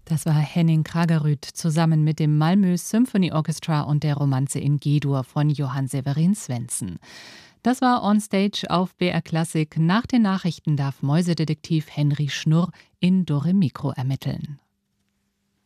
Das war Henning Kragerüth zusammen mit dem Malmö Symphony Orchestra und der Romanze in G-Dur von Johann Severin Svendsen. Das war On Stage auf BR Klassik. Nach den Nachrichten darf Mäusedetektiv Henry Schnurr in Dore Mikro ermitteln.